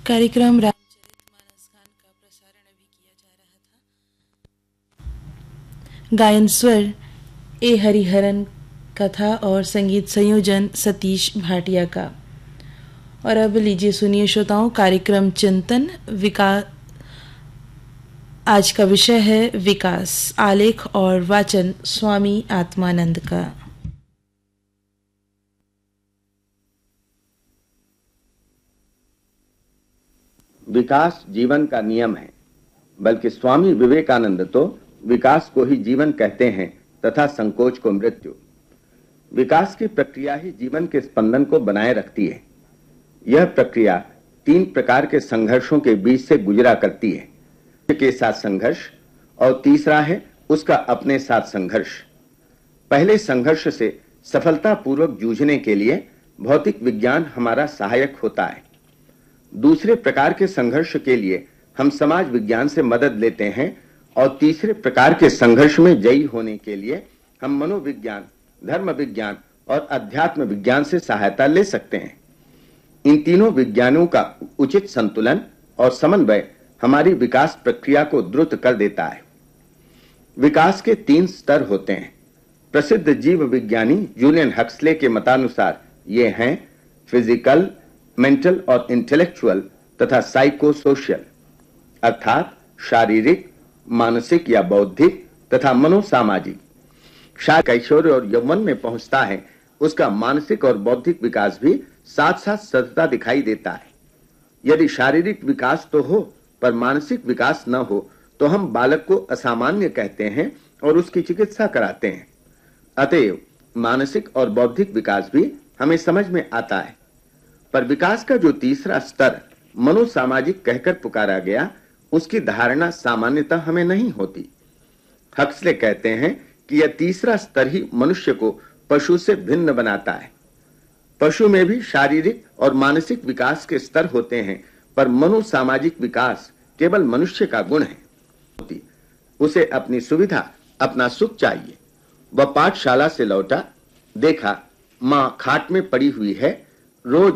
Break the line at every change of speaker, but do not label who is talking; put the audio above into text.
कार्यक्रम रामचरितमानस खान का प्रसारण अभी किया जा रहा था। गायन स्वर ए हरिहरन का था और संगीत संयोजन सतीश भाटिया का। और अब लीजिए सुनिए श्रोताओं, कार्यक्रम चिंतन विकास। आज का विषय है विकास। आलेख और वाचन स्वामी आत्मानंद का।
विकास जीवन का नियम है, बल्कि स्वामी विवेकानंद तो विकास को ही जीवन कहते हैं तथा संकोच को मृत्यु। विकास की प्रक्रिया ही जीवन के स्पंदन को बनाए रखती है। यह प्रक्रिया 3 प्रकार के संघर्षों के बीच से गुजरा करती है, के साथ संघर्ष और तीसरा है उसका अपने साथ संघर्ष। पहले संघर्ष से सफलतापूर्वक जूझने के लिए भौतिक विज्ञान हमारा सहायक होता है। दूसरे प्रकार के संघर्ष के लिए हम समाज विज्ञान से मदद लेते हैं और तीसरे प्रकार के संघर्ष में जयी होने के लिए हम मनोविज्ञान, धर्म विज्ञान और अध्यात्म विज्ञान से सहायता ले सकते हैं। इन तीनों विज्ञानों का उचित संतुलन और समन्वय हमारी विकास प्रक्रिया को द्रुत कर देता है। विकास के 3 स्तर होते हैं। प्रसिद्ध जीव विज्ञानी जूलियन हक्सले के मतानुसार ये हैं फिजिकल, मेंटल और इंटेलेक्चुअल तथा साइको सोशल, अर्थात शारीरिक, मानसिक या बौद्धिक तथा मनोसामाजिक। कैशोर और यौवन में पहुंचता है, उसका मानसिक और बौद्धिक विकास भी साथ साथ सतता दिखाई देता है। यदि शारीरिक विकास तो हो पर मानसिक विकास न हो तो हम बालक को असामान्य कहते हैं और उसकी चिकित्सा कराते हैं। अतएव मानसिक और बौद्धिक विकास भी हमें समझ में आता है। पर विकास का जो तीसरा स्तर मनोसामाजिक कहकर पुकारा गया, उसकी धारणा सामान्यतः हमें नहीं होती। हक्सले कहते हैं कि यह तीसरा स्तर ही मनुष्य को पशु से भिन्न बनाता है। पशु में भी शारीरिक और मानसिक विकास के स्तर होते हैं, पर मनोसामाजिक विकास केवल मनुष्य का गुण है। उसे अपनी सुविधा, अपना सुख चाहिए। वह पाठशाला से लौटा, देखा मां खाट में पड़ी हुई है, रोज